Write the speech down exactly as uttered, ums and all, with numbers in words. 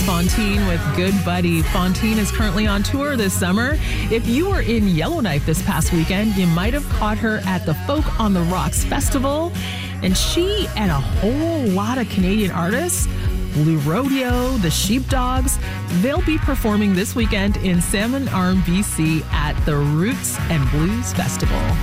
Fontaine with Good Buddy. Fontaine is currently on tour this summer. If you were in Yellowknife this past weekend, you might have caught her at the Folk on the Rocks Festival. And she and a whole lot of Canadian artists, Blue Rodeo, the Sheepdogs, they'll be performing this weekend in Salmon Arm, B C at the Roots and Blues Festival.